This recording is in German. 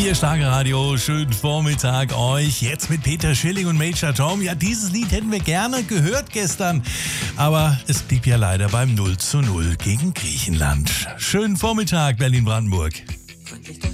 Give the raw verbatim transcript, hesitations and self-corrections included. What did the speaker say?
Hier Starke Radio, schönen Vormittag euch. Jetzt mit Peter Schilling und Major Tom. Ja, dieses Lied hätten wir gerne gehört gestern, aber es blieb ja leider beim null zu null gegen Griechenland. Schönen Vormittag, Berlin-Brandenburg.